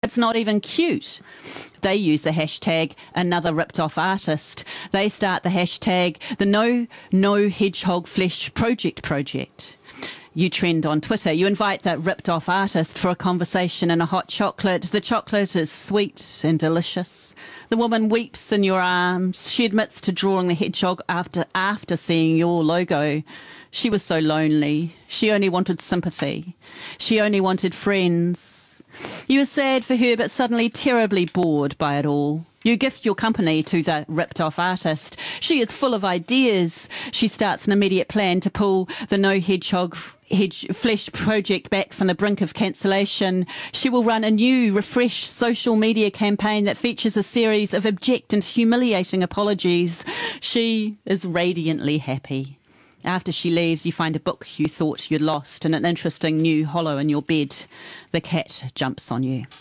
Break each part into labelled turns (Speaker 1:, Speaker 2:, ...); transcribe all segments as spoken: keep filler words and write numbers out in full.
Speaker 1: It's not even cute. They use the hashtag another ripped off artist. They start the hashtag the No No Hedgehog Flesh Project project. You trend on Twitter. You invite that ripped off artist for a conversation and a hot chocolate. The chocolate is sweet and delicious. The woman weeps in your arms. She admits to drawing the hedgehog after after seeing your logo. She was so lonely. She only wanted sympathy. She only wanted friends. You were sad for her, but suddenly terribly bored by it all. You gift your company to the ripped-off artist. She is full of ideas. She starts an immediate plan to pull the No Hedgehog Hedge Flesh project back from the brink of cancellation. She will run a new, refreshed social media campaign that features a series of abject and humiliating apologies. She is radiantly happy. After she leaves, you find a book you thought you'd lost and an interesting new hollow in your bed. The cat jumps on you.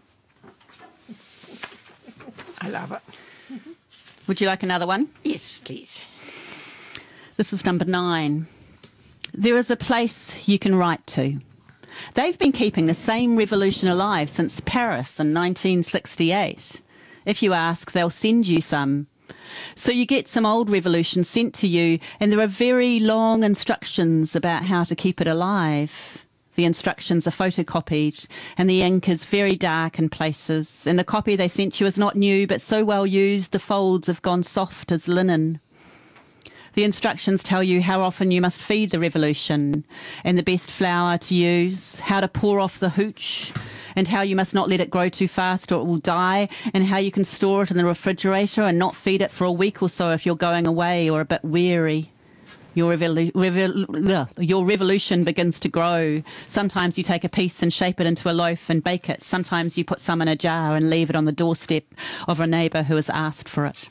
Speaker 2: I love it.
Speaker 1: Would you like another one?
Speaker 2: Yes, please.
Speaker 1: This is number nine. There is a place you can write to. They've been keeping the same revolution alive since Paris in nineteen sixty-eight. If you ask, they'll send you some. So you get some old revolution sent to you, and there are very long instructions about how to keep it alive. The instructions are photocopied, and the ink is very dark in places, and the copy they sent you is not new, but so well used the folds have gone soft as linen. The instructions tell you how often you must feed the revolution, and the best flour to use, how to pour off the hooch, and how you must not let it grow too fast or it will die, and how you can store it in the refrigerator and not feed it for a week or so if you're going away or a bit weary. Your, revolu- revol- your revolution begins to grow. Sometimes you take a piece and shape it into a loaf and bake it. Sometimes you put some in a jar and leave it on the doorstep of a neighbour who has asked for it.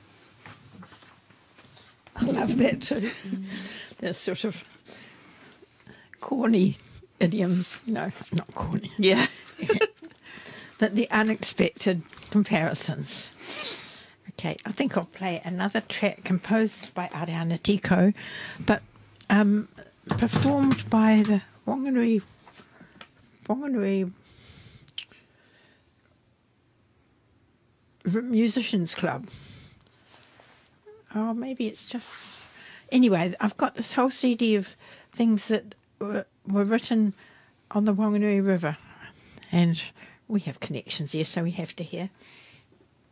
Speaker 2: I love that too. There's sort of corny idioms. No, not corny.
Speaker 1: Yeah.
Speaker 2: But the unexpected comparisons. Okay, I think I'll play another track composed by Ariana Tico, but um, performed by the Whanganui, Whanganui Musicians Club. Oh, maybe it's just... Anyway, I've got this whole C D of things that were, were written on the Whanganui River, and we have connections here, so we have to hear.